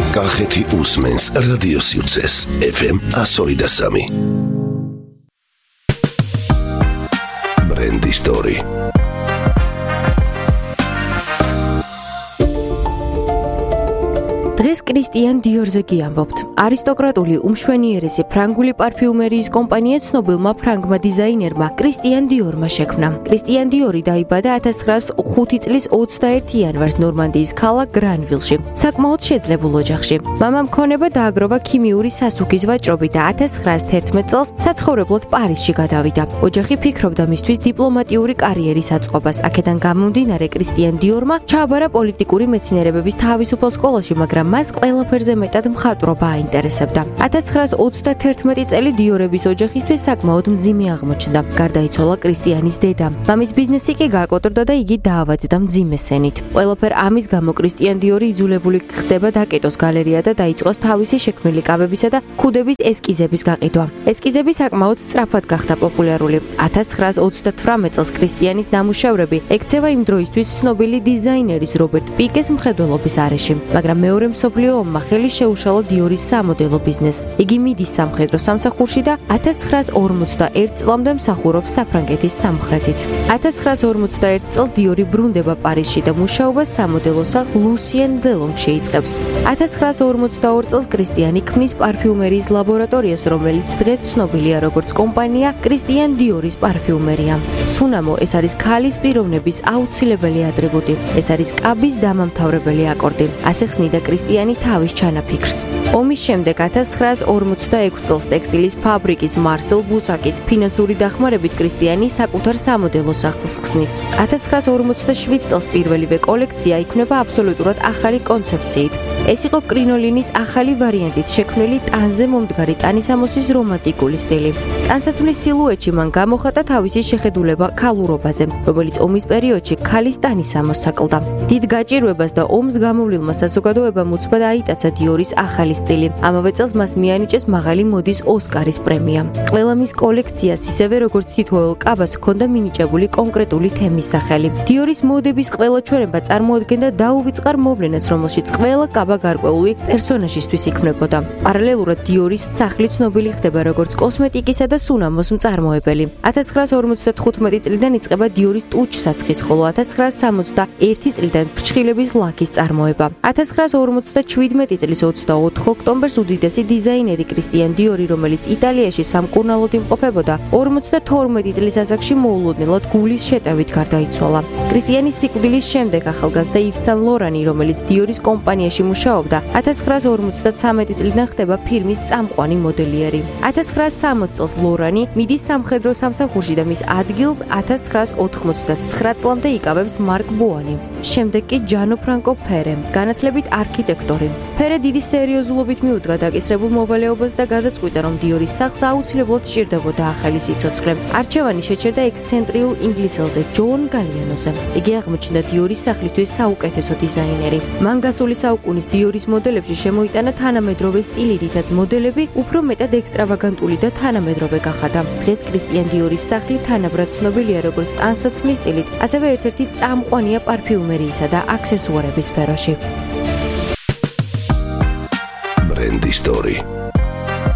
კახეთი უსმენს რადიო სივრცეს FM 102.3. ბრენდი სტორი. დღეს კრისტიან დიორზე გიამბობთ. არისტოკრატული უმშვენიერესი ფრანგული პარფიუმერიის კომპანია ცნობილმა ფრანგმა დიზაინერმა კრისტიან დიორმა შექმნა. კრისტიან დიორი დაიბადა 1905 წლის 21 იანვარს ნორმანდიის ქალაქ გრანვილში, საკმაოდ შეძლებულ ოჯახში. მამამ ქონება დააგროვა ქიმიური სასუქის ვაჭრობით და 1911 წელს საცხოვრებლად პარიზში გადავიდა. ოჯახი ფიქრობდა მისთვის დიპლომატიური კარიერის აწყობას. აქედან გამომდინარე კრისტიან დიორმა ჩააბარა პოლიტიკური მეცნიერებების თავისუფალ სკოლაში, მაგრამ მას ყველაფერზე მეტად მხატვრობა აინტერესებდა. 1931 წელი დიორების ოჯახისთვის საკმაოდ მძიმე აღმოჩნდა. გარდაიცვალა კრისტიანის დედა. მამის ბიზნესი კი გააკოტრდა და იგი დაავადდა მძიმე სენით. ყველაფერ ამის გამო კრისტიან დიორი იძულებული ხდება დაკეტოს გალერეა და დაიწყოს თავისი შექმნილი კაბებისა და ქუდების ესკიზების გაყიდვა. ესკიზები საკმაოდ სწრაფად გახდა პოპულარული. 1938 წელს კრისტიანის ნამუშევრები ექცევა იმ დროისთვის ცნობილი დიზაინერის რობერტ პიკეს მხედველობის არეში, მაგრამ მეორე მსოფლიო ომმა ხელი შეუშალა დიორის სამოდელო ბიზნესს. იგი მიდის სამხედრო სამსახურში და 1941 წლამდე მსახურობს საფრანგეთის სამხრეთით. 1941 წელს დიორი ბრუნდება პარიზში და მუშაობას სამოდელო სახლ ლუსიენ დელონგში იწყებს. 1942 წელს კრისტიანი ქმნის პარფიუმერიის ლაბორატორიას, რომელიც დღეს ცნობილია როგორც კომპანია კრისტიან დიორის პარფიუმერია. სუნამო ეს არის ქალის პიროვნების აუცილებელი ატრიბუტი. ეს არის კაბის დამამთავრებელი აკორდი. ასე ხსნიდა კრისტიანი თავის ჩანაფიქრს. ომის შემდეგ 1946 წელს ტექსტილის ფაბრიკის მარსელ ბუსაკის ფინანსური დახმარებით კრისტიანი საკუთარ სამოდელო სახლს ხსნის. 1947 წელს პირველივე კოლექცია იქმნება აბსოლუტურად ახალი კონცეფციით. ეს იყო კრინოლინის ახალი ვარიანტით შექმნილი ტანზე მომდგარი ტანისამოსის რომანტიკული სტილი. ტანსაცმლის სილუეტში მან გამოხატა თავისი შეხედულება ქალურობაზე, რომელიც ომის პერიოდში ქალის ტანისამოსს აკლდა. დიდ გაჭირვებას და ომს გამოვლილმა საზოგადოებამ უცბად აიტაცა დიორის ახალი სტილი. ამავე წელს მას მიანიჭეს მაღალი მოდის ოსკარის პრემია. ყველა მის კოლექციას, ისევე როგორც თითოეულ კაბას, ჰქონდა მინიჭებული კონკრეტული თემის სახელი. დიორის მოდების ყველა ჩვენება წარმოადგენდა დაუვიწყარ მოვლენას, რომელშიც ყველა კაბა გარკვეული პერსონაჟისთვის იქმნებოდა. პარალელურად დიორის სახლი ცნობილი ხდება როგორც კოსმეტიკისა და სუნამოს მწარმოებელი. 1955 წლიდან იწყება დიორის ტუჩ-საცხის, ხოლო 1961 წლიდან ფრჩხილების ლაქის წარმოება. 1957 წლის 24 ოქტომბერს უდიდესი დიზაინერი კრისტიან დიორი, რომელიც იტალიაში სამკურნალოდ იმყოფებოდა, 52 წლის ასაკში მოულოდნელად გულის შეტევით გარდაიცვალა. კრისტიანის სიკვდილის შემდეგ ახალგაზრდა იվ სან ლორანი, რომელიც დიორის კომპანიაში მუშაობდა, 1953 წლიდან ხდება ფირმის წამყვანი მოდელიერი. 1960 წელს ლორანი მიდის სამხედრო სამსახურში და მის ადგილს 1989 წლამდე იკავებს მარკ ბოანი. შემდეგ კი ჯანო ფრანკო ფერე, განათლებით არქიტექტორი. ფერე დიდი სერიოზულობით მიუდგა დაკისრებულ მოვალეობას და გადაწყვიტა, რომ დიორის სახლს აუცილებლად სჭირდებოდა ახალი სიცოცხლე. არჩევანი შეჩერდა ექსცენტრიულ ინგლისელზე, ჯონ გალიანოზე. იგი აღმოჩნდა დიორის სახლისთვის საუკეთესო დიზაინერი. მან გასული საუკუნის დიორის მოდელებში შემოიტანა თანამედროვე სტილი, რითაც მოდელები უფრო მეტად ექსტრავაგანტული და თანამედროვე გახადა. დღეს კრისტიან დიორის სახლი თანაბრად ცნობილია როგორც ტანსაცმლის სტილით, ასევე ერთ-ერთი წამყვანია პარფიუმერიისა და აქსესუარების სფეროში. ბრენდი სტორი.